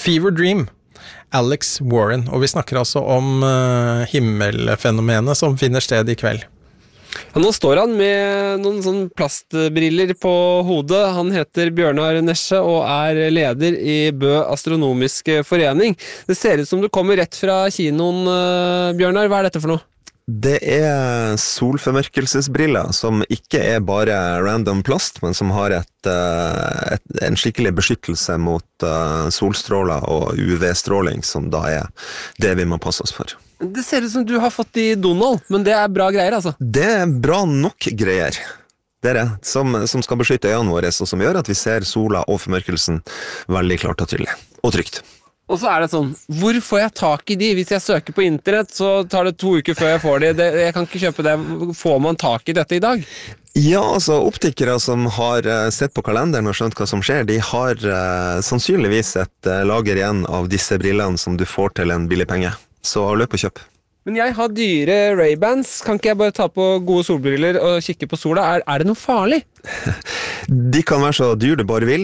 Fever Dream, Alex Warren, og vi snakker altså om himmelfenomenet som finner sted i kveld. Ja, nå står han med noen sånn plastbriller på hodet. Han heter Bjørnar Nesje og er leder i Bø Astronomiske Forening. Det ser ut som du kommer rett fra kinoen, Bjørnar. Hva er dette for noe? Det er solformørkelsesbriller som ikke er bare random plast, men som har en skikkelig beskyttelse mot solstråler og UV-stråling, som da er det vi må passe oss for. Det ser ut som du har fått i Donald, men det er bra greier, altså. Det er bra nok greier. Det er det, som skal beskytte øynene våre, og som gjør at vi ser sola og formørkelsen veldig klart og tydelig. Og trygt. Og så er det sånn, hvor får jeg tak i de? Hvis jeg søker på internett, så tar det 2 uker før jeg får de. Jeg kan ikke kjøpe det. Får man tak i dette i dag? Ja, altså optikere som har sett på kalenderen og skjønt hva som skjer, de har sannsynligvis et lager igjen av disse brillene som du får til en billig penge. Så løp og kjøp. Men jeg har dyre Ray-Bans. Kan ikke jeg bare ta på gode solbriller og kikke på sola? Er det noe farlig? De kan være så dyr du bare vil.